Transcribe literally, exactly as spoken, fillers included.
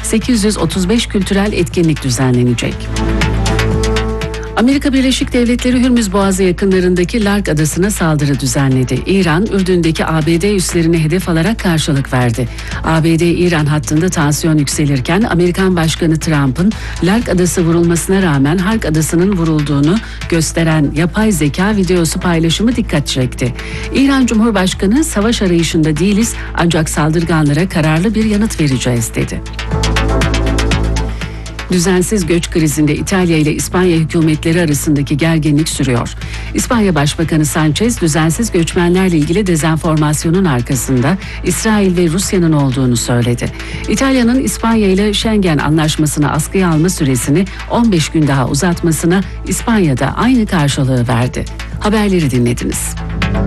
sekiz yüz otuz beş kültürel etkinlik düzenlenecek. Amerika Birleşik Devletleri Hürmüz Boğazı yakınlarındaki Lark Adası'na saldırı düzenledi. İran, Ürdün'deki A B D üslerini hedef alarak karşılık verdi. A B D-İran hattında tansiyon yükselirken Amerikan Başkanı Trump'ın Lark Adası vurulmasına rağmen Hark Adası'nın vurulduğunu gösteren yapay zeka videosu paylaşımı dikkat çekti. İran Cumhurbaşkanı, savaş arayışında değiliz ancak saldırganlara kararlı bir yanıt vereceğiz dedi. Düzensiz göç krizinde İtalya ile İspanya hükümetleri arasındaki gerginlik sürüyor. İspanya Başbakanı Sanchez, düzensiz göçmenlerle ilgili dezenformasyonun arkasında İsrail ve Rusya'nın olduğunu söyledi. İtalya'nın İspanya ile Schengen Anlaşması'nı askıya alma süresini on beş gün daha uzatmasına İspanya'da aynı karşılığı verdi. Haberleri dinlediniz.